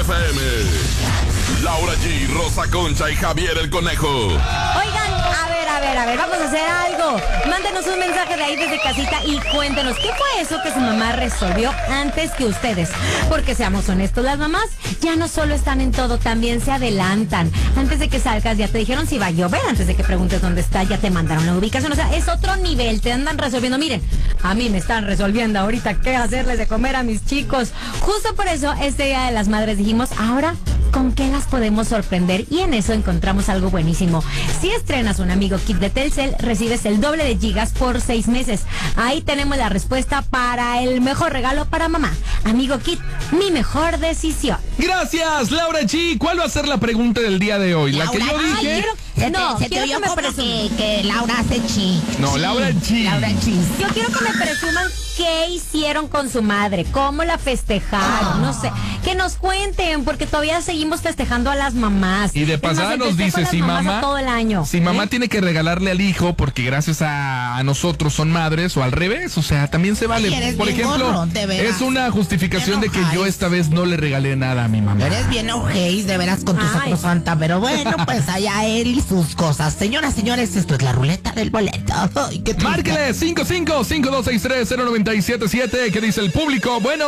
FM. Laura G, Rosa Concha y Javier el Conejo. Oigan, a ver, vamos a hacer algo. Mándenos un mensaje de ahí desde casita y cuéntenos qué fue eso que su mamá resolvió antes que ustedes. Porque seamos honestos, las mamás ya no solo están en todo, también se adelantan. Antes de que salgas ya te dijeron si va a llover, antes de que preguntes dónde está ya te mandaron la ubicación. O sea, es otro nivel, te andan resolviendo. Miren, a mí me están resolviendo ahorita qué hacerles de comer a mis chicos. Justo por eso, este Día de las Madres dijimos, ahora, ¿con qué las podemos sorprender? Y en eso encontramos algo buenísimo. Si estrenas un Amigo Kit de Telcel, recibes el doble de gigas por 6 meses. Ahí tenemos la respuesta para el mejor regalo para mamá. Amigo Kit, mi mejor decisión. Gracias, Laura G. ¿Cuál va a ser la pregunta del día de hoy? Laura, la que yo dije. Se te oyó como que Laura hace chi. No, Laura G. Laura G. Yo quiero que me presuman qué hicieron con su madre, cómo la festejaron, no sé, que nos cuenten, porque todavía seguimos festejando a las mamás. Y de pasada nos dice si mamá, todo el año. Si mamá tiene que regalarle al hijo, porque gracias a nosotros son madres, o al revés, o sea, también se vale. Ay, por ejemplo, gorro, es una justificación de que yo esta vez no le regalé nada a mi mamá. Eres bien ojéis, de veras, con tu sacrosanta, pero bueno, pues allá él y sus cosas. Señoras, señores, esto es la ruleta del boleto. Ay, qué triste. Márquele 55-5263-0977. ¿Qué dice el público? Bueno.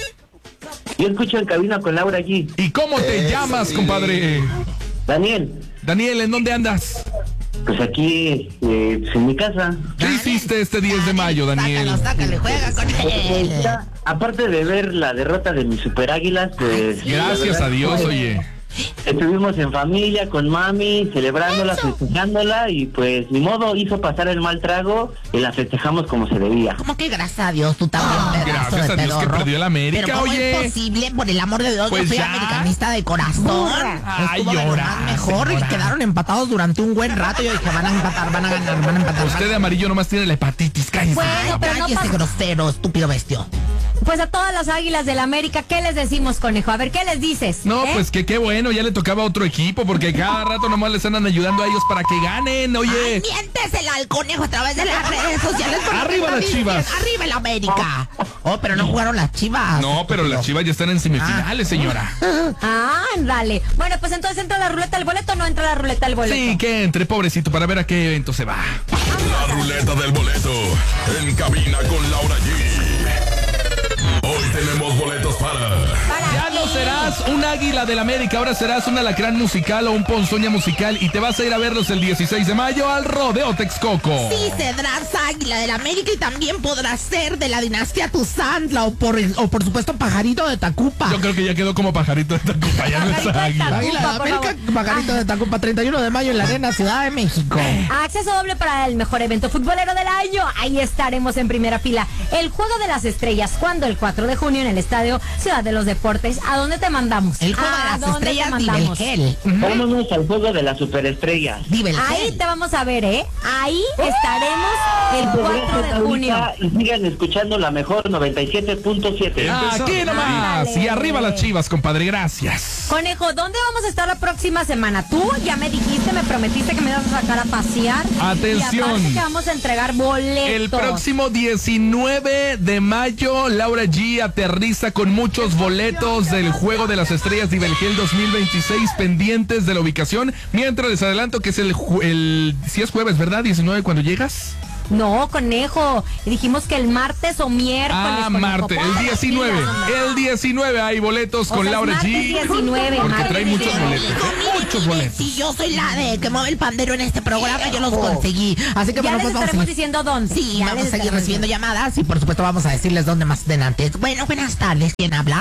Yo escucho en cabina con Laura G. ¿Y cómo te llamas, compadre? Daniel. Daniel, ¿en dónde andas? Pues aquí, en mi casa. ¿Qué hiciste este 10 de mayo, Daniel? Sácale, juega con él. Aparte de ver la derrota de mis super águilas, pues... Gracias a Dios, oye. Estuvimos en familia, con mami, celebrándola, festejándola, y pues ni modo, hizo pasar el mal trago y la festejamos como se debía. ¿Cómo que gracias a Dios tú también, pedazo gracias de a Dios que pedorro? perdió el América, Pero ¿cómo oye? es posible? Por el amor de Dios, Pues yo fui ya. americanista de corazón. Ay, Estuvo de lo llora, más mejor señora. y quedaron empatados durante un buen rato. Yo dije, van a empatar, van a ganar, van a empatar. Usted de amarillo nomás tiene la hepatitis, cállese. Bueno, Ay, pero no cállese, pasa- grosero, estúpido bestio. Pues a todas las águilas del América, ¿qué les decimos, Conejo? A ver, ¿qué les dices? No, pues que qué bueno, ya le tocaba a otro equipo, porque cada rato nomás les andan ayudando a ellos para que ganen, oye. Ay, miéntesela al conejo a través de las redes sociales. porque Arriba está las Chivas. Arriba el América. Oh, pero no jugaron las Chivas. No, pero las Chivas ya están en semifinales, señora. Ándale. Bueno, pues entonces entra la ruleta del boleto o no entra la ruleta del boleto. Sí, que entre, pobrecito, para ver a qué evento se va. La ruleta del boleto. En cabina con Laura G. Hoy tenemos boletos para... Ya no serás un águila del América, ahora serás un alacrán musical o un ponzoña musical y te vas a ir a verlos el 16 de mayo al Rodeo Texcoco. Sí, serás águila del América y también podrás ser de la dinastía Tuzantla o por supuesto Pajarito de Tacupa. Yo creo que ya quedó como pajarito de Tacupa, ya no es Pajarito de águila. Tacupa. Águila de por América, favor. Pajarito de Tacupa, 31 de mayo en la Arena Ciudad de México. Acceso doble para el mejor evento futbolero del año. Ahí estaremos en primera fila. El Juego de las Estrellas, cuando el 4 de junio en el Estadio Ciudad de los Deportes. ¿A dónde te mandamos? El juego ¿A de las dónde te estrellas, mandamos? Dibelgel. Vámonos al juego de las superestrellas. Ahí te vamos a ver, ¿eh? Ahí estaremos el 4 de junio. Y sigan escuchando la mejor 97.7. Aquí nomás. Ándale. Y arriba las Chivas, compadre, gracias. Conejo, ¿dónde vamos a estar la próxima semana? Tú ya me dijiste, me prometiste que me ibas a sacar a pasear. Atención. Y aparte que vamos a entregar boletos. El próximo 19 de mayo, Laura G aterriza con muchos boletos del Juego de las Estrellas Dibelgel 2026 pendientes de la ubicación. Mientras les adelanto que es si es jueves, ¿verdad? 19 cuando llegas. No, Conejo. Dijimos que el martes o miércoles. Ah, Conejo. martes, el 19. El 19 hay boletos con sea, es Laura martes G. 19, Porque martes trae muchos 19. boletos. Muchos boletos. Si yo soy la de que mueve el pandero en este programa, yo los conseguí. Así que Ya bueno, les pues vamos a estaremos seguir. diciendo dónde. Sí, Ya vamos a les seguir estaremos recibiendo diciendo. llamadas y por supuesto vamos a decirles dónde más adelante. Bueno, buenas tardes. ¿Quién habla?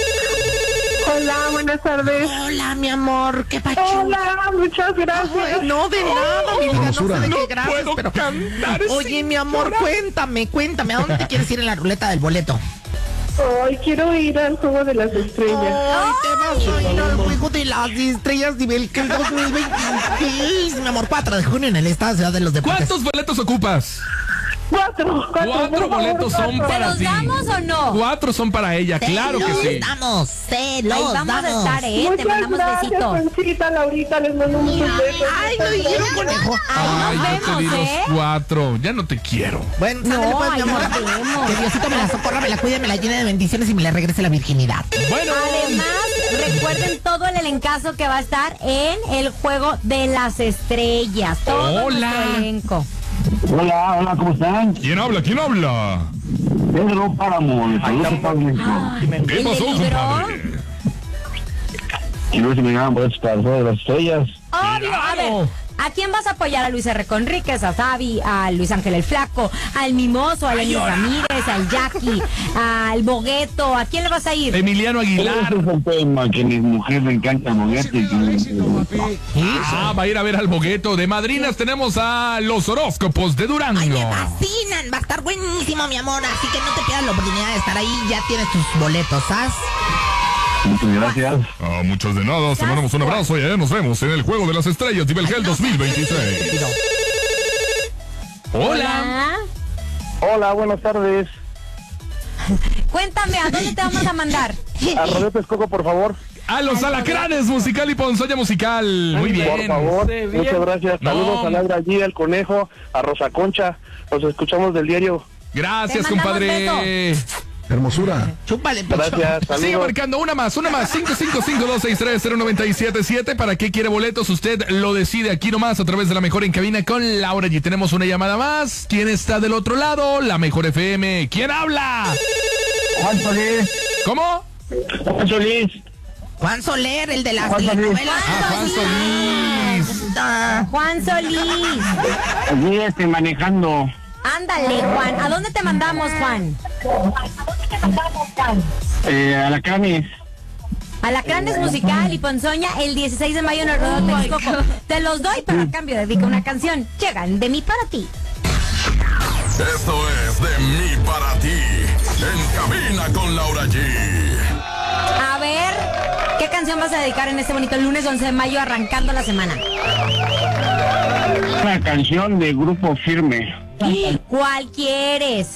Hola, buenas tardes. Hola, mi amor. ¿Qué pacho? Hola, muchas gracias. Ay, no, de nada, mi vida, no sé de qué gracias, puedo pero... cantar, Oye, mi amor, cuéntame, ¿a dónde te quieres ir en la ruleta del boleto? Hoy quiero ir al juego de las estrellas. Ay, te vas a ir al juego de las estrellas Dibelgel 2026, mi amor, 4 de junio en el Estadio Ciudad de los Deportes. ¿Cuántos boletos ocupas? Cuatro Cuatro por favor, boletos son cuatro. ¿Se para los ti. damos o no? 4 son para ella, claro que sí. Se los Ahí damos. vamos a estar, ¿eh? Te Muchas mandamos gracias, besitos. Conchita, Laurita, les mando muchos besos. Ay, lo dijeron, conejo. Ahí Ay, nos yo te di vemos, los ¿eh? 4. Ya no te quiero. Bueno, No, sándale, pues, mi ahí amor. nos vemos. Que Diosito me la socorra, me la cuide, me la llene de bendiciones y me la regrese la virginidad. Bueno. Además, Recuerden todo el elencazo que va a estar en el Juego de las Estrellas. Todo Hola. nuestro elenco. Hola, ¿cómo están? ¿Quién habla? ¿Quién habla? Pedro Páramo, saludos para México. ¿Qué ¿El pasó, del libro? compadre? Quiero ver si me ganan boletos para el Juego de las Estrellas. Obvio, a ver. ¿A quién vas a apoyar? ¿A Luis R. Conríquez, a Xavi, a Luis Ángel el Flaco, al Mimoso, a Lenny Ramírez, al Jackie, al Bogueto? ¿A quién le vas a ir? Emiliano Aguilar. Ese es el tema, que a mi mujer le encanta el boguete. Va a ir a ver al Bogueto. De madrinas tenemos a los horóscopos de Durango. Ay, me fascinan. Va a estar buenísimo, mi amor. Así que no te pierdas la oportunidad de estar ahí. Ya tienes tus boletos, ¿sabes? Muchas gracias. Muchas de nada, te mandamos un abrazo y nos vemos en el Juego de las Estrellas Nivelgel 2026. Hola. Hola, buenas tardes. Cuéntame, ¿a dónde te vamos a mandar? A Rodeo Texcoco, por favor. A los alacranes musical y ponzoña musical. Muy bien. Por favor, muchas gracias. Saludos No. a Laura G, al Conejo, a Rosa Concha. Los escuchamos del diario. Gracias, Te mandamos compadre. Hermosura. Chúpale, pecho. Gracias, Sigue saludos. marcando una más. 555-263-0977. ¿Para qué quiere boletos? Usted lo decide aquí nomás a través de La Mejor en Cabina con Laura G. Tenemos una llamada más. ¿Quién está del otro lado? La Mejor FM. ¿Quién habla? Juan Solís. ¿Cómo? Juan Solís. Juan Soler, el de las Juan Solís. telenovelas. Juan Solís. Juan Solís. Aquí manejando. Ándale, Juan. ¿A dónde te mandamos, Juan? A la Camis. Alacranes musical y ponzoña el 16 de mayo en el Rodeo Texcoco. Te los doy, pero a cambio dedica una canción. Llegan de mí para ti. Esto es de mí para ti. En cabina con Laura G. A ver, ¿qué canción vas a dedicar en este bonito lunes 11 de mayo arrancando la semana? Una canción de Grupo Firme. ¿Cuál quieres?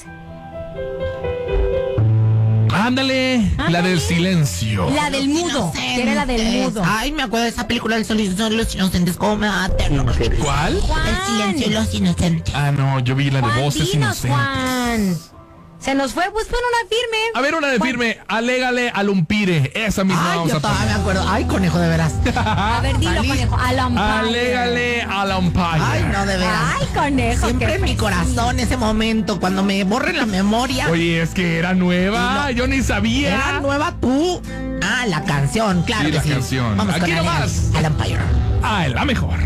Ándale, la del silencio. La del mudo. Quiere la del mudo. Ay, me acuerdo de esa película del silencio de los inocentes. ¿Cómo me va a ternura? ¿Cuál? El Juan. silencio de los inocentes. Ah, no, yo vi la de Juan, Voces dinos, Inocentes. Juan. Se nos fue, pues pon una firme. A ver, una de firme. Alégale al Umpire. Esa misma Ay, vamos yo a todavía me poner. acuerdo. Ay, conejo, de veras. A ver, dilo, Salí. conejo. A la umpire. Alégale al Umpire. Ay, no, de veras. Ay, conejo. Siempre qué en mi fresco. corazón ese momento, cuando me borren la memoria. Oye, es que era nueva. Yo ni sabía. ¿Era nueva tú? Ah, la canción, claro Sí, que la sí. canción. Vamos Aquí con nomás. Al Empire. Ah, la mejor.